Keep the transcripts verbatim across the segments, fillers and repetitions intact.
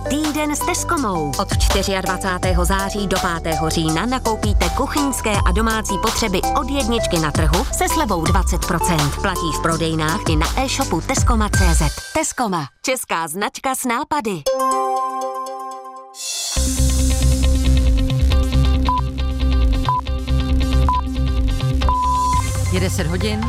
Týden s Tescomou. Od dvacátého čtvrtého září do pátého října nakoupíte kuchyňské a domácí potřeby od jedničky na trhu se slevou dvacet procent. Platí v prodejnách i na e-shopu Tescoma tečka cé zet. Tescoma. Česká značka s nápady. Je deset hodin.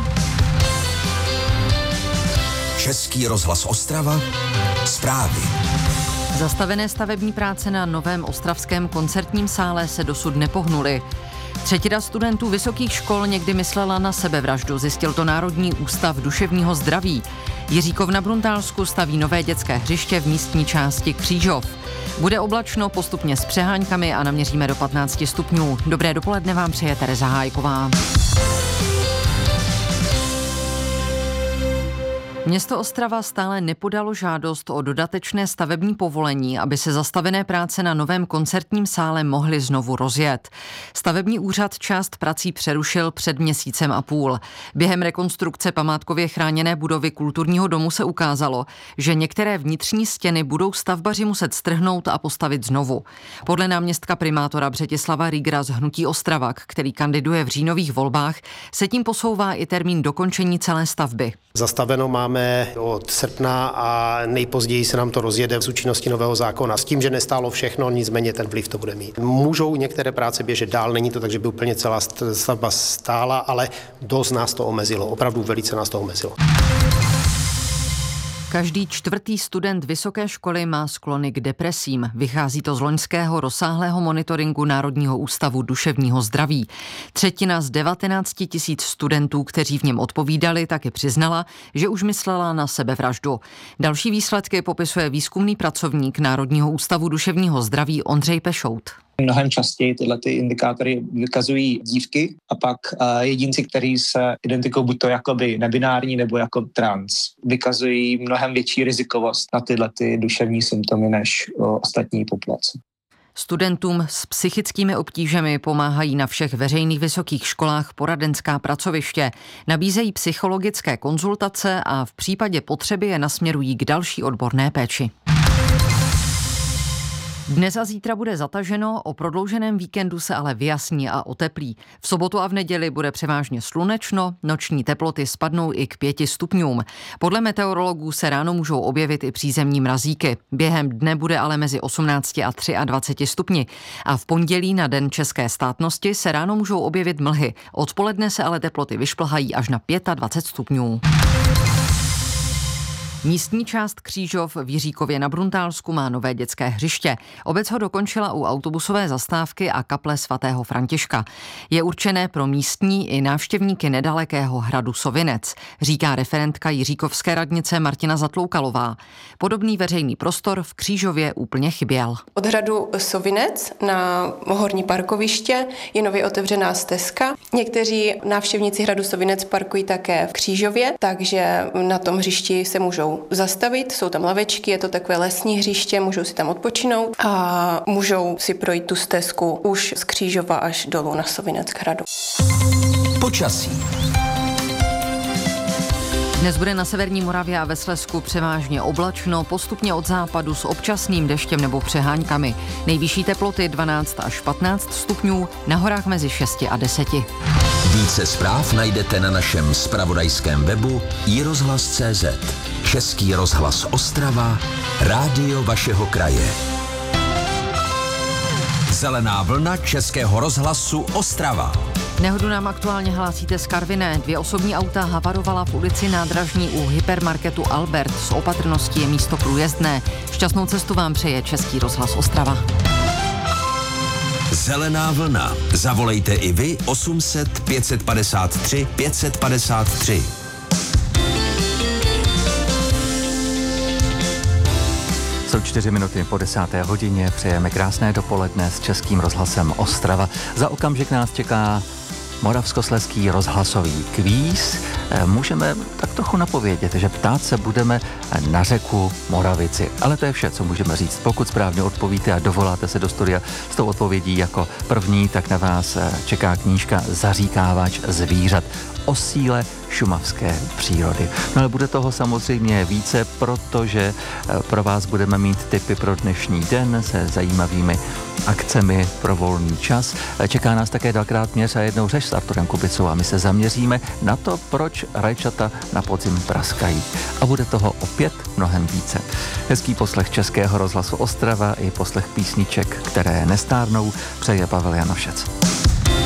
Český rozhlas Ostrava. Zprávy. Zastavené stavební práce na novém ostravském koncertním sále se dosud nepohnuly. Třetina studentů vysokých škol někdy myslela na sebevraždu, zjistil to Národní ústav duševního zdraví. Jiříkov na Bruntálsku staví nové dětské hřiště v místní části Křížov. Bude oblačno, postupně s přeháňkami a naměříme do patnáct stupňů. Dobré dopoledne vám přeje Tereza Hájková. Město Ostrava stále nepodalo žádost o dodatečné stavební povolení, aby se zastavené práce na novém koncertním sále mohly znovu rozjet. Stavební úřad část prací přerušil před měsícem a půl. Během rekonstrukce památkově chráněné budovy kulturního domu se ukázalo, že některé vnitřní stěny budou stavbaři muset strhnout a postavit znovu. Podle náměstka primátora Břetislava Rígra z hnutí Ostravak, který kandiduje v říjnových volbách, se tím posouvá i termín dokončení celé stavby. Zastaveno máme od srpna a nejpozději se nám to rozjede v účinnosti nového zákona. S tím, že nestálo všechno, nicméně ten vliv to bude mít. Můžou některé práce běžet dál, není to tak, že by úplně celá stavba stála, ale dost nás to omezilo, opravdu velice nás to omezilo. Každý čtvrtý student vysoké školy má sklony k depresím. Vychází to z loňského rozsáhlého monitoringu Národního ústavu duševního zdraví. Třetina z devatenácti tisíc studentů, kteří v něm odpovídali, taky přiznala, že už myslela na sebevraždu. Další výsledky popisuje výzkumný pracovník Národního ústavu duševního zdraví Ondřej Pešout. Mnohem častěji tyhle ty indikátory vykazují dívky a pak uh, jedinci, kteří se identifikují buď to jakoby nebinární nebo jako trans, vykazují mnohem větší rizikovost na tyhle ty duševní symptomy než uh, ostatní populace. Studentům s psychickými obtížemi pomáhají na všech veřejných vysokých školách poradenská pracoviště, nabízejí psychologické konzultace a v případě potřeby je nasměrují k další odborné péči. Dnes a zítra bude zataženo, o prodlouženém víkendu se ale vyjasní a oteplí. V sobotu a v neděli bude převážně slunečno, noční teploty spadnou i k pěti stupňům. Podle meteorologů se ráno můžou objevit i přízemní mrazíky. Během dne bude ale mezi osmnácti a dvaceti třemi stupni. A v pondělí na Den české státnosti se ráno můžou objevit mlhy. Odpoledne se ale teploty vyšplhají až na dvacet pět stupňů. Místní část Křížov v Jiříkově na Bruntálsku má nové dětské hřiště. Obec ho dokončila u autobusové zastávky a kaple svatého Františka. Je určené pro místní i návštěvníky nedalekého hradu Sovinec, říká referentka Jiříkovské radnice Martina Zatloukalová. Podobný veřejný prostor v Křížově úplně chyběl. Od hradu Sovinec na horní parkoviště je nově otevřená stezka. Někteří návštěvníci hradu Sovinec parkují také v Křížově, takže na tom hřišti se můžou zastavit, jsou tam lavečky, je to takové lesní hřiště, můžou si tam odpočinout a můžou si projít tu stezku už z Křížova až dolů na Sovinec k hradu. Počasí. Dnes bude na severní Moravě a ve Slezsku převážně oblačno, postupně od západu s občasným deštěm nebo přeháňkami. Nejvyšší teploty dvanáct až patnáct stupňů, na horách mezi šesti a deseti. Více zpráv najdete na našem zpravodajském webu i rozhlas tečka cé zet. Český rozhlas Ostrava, rádio vašeho kraje. Zelená vlna Českého rozhlasu Ostrava. Nehodu nám aktuálně hlásíte z Karviné. Dvě osobní auta havarovala v ulici Nádražní u hypermarketu Albert. Z opatrnosti je místo průjezdné. Šťastnou cestu vám přeje Český rozhlas Ostrava. Zelená vlna. Zavolejte i vy osm set pět padesát tři pět padesát tři. Jsou čtyři minuty po desáté hodině, přejeme krásné dopoledne s Českým rozhlasem Ostrava. Za okamžik nás čeká Moravskoslezský rozhlasový kvíz. můžeme tak trochu napovědět, že ptát se budeme na řeku Moravici. Ale to je vše, co můžeme říct. Pokud správně odpovíte a dovoláte se do studia s tou odpovědí jako první, tak na vás čeká knížka Zaříkávač zvířat o síle šumavské přírody. No ale bude toho samozřejmě více, protože pro vás budeme mít tipy pro dnešní den se zajímavými akcemi pro volný čas. Čeká nás také dvakrát měř a jednou řeš s Arturem Kubicou a my se zaměříme na to, proč rajčata na podzim praskají. A bude toho opět mnohem více. Hezký poslech Českého rozhlasu Ostrava i poslech písniček, které nestárnou, přeje Pavel Janošec.